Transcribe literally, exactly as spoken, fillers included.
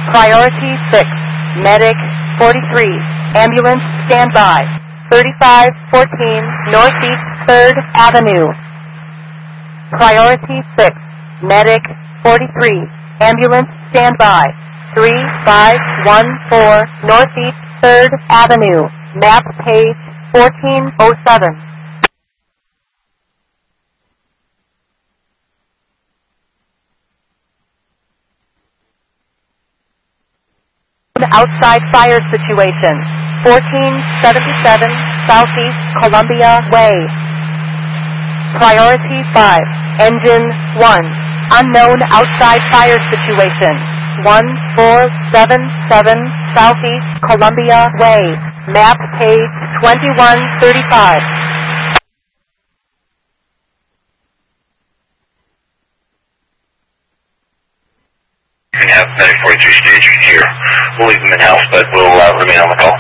Priority six, Medic forty-three, Ambulance standby, thirty-five fourteen Northeast third Avenue. Priority six, Medic forty-three, Ambulance standby, three five one four Northeast third Avenue, map page fourteen oh seven. Outside fire situation, fourteen seventy-seven Southeast Columbia Way. Priority five, Engine one, unknown outside fire situation, one four seven seven Southeast Columbia Way, map page twenty-one thirty-five. You can have Medic forty-three staging here. We'll leave them in-house, but we'll uh, remain on the call.